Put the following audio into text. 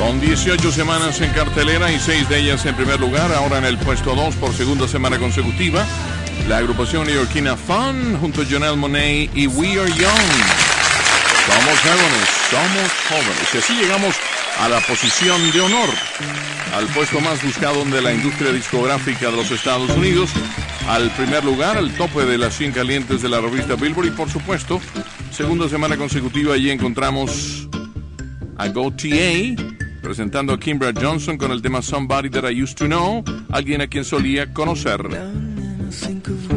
Con 18 semanas en cartelera y 6 de ellas en primer lugar, ahora en el puesto 2 por segunda semana consecutiva, la agrupación neoyorquina Fun junto a Janelle Monáe y We Are Young. Somos jóvenes. Y así llegamos a la posición de honor, al puesto más buscado de la industria discográfica de los Estados Unidos, al primer lugar, al tope de las 100 calientes de la revista Billboard y por supuesto, segunda semana consecutiva allí encontramos a GoTA presentando a Kimbra Johnson con el tema Somebody That I Used to Know, alguien a quien solía conocer.